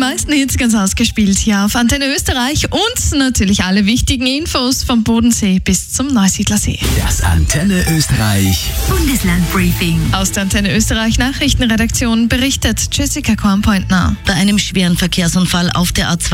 meisten Hits ganz ausgespielt hier auf Antenne Österreich und natürlich alle wichtigen Infos vom Bodensee bis zum Neusiedlersee. Das Antenne Österreich Bundeslandbriefing. Aus der Antenne Österreich Nachrichtenredaktion berichtet Jessica Kornpointner. Bei einem schweren Verkehrsunfall auf der A2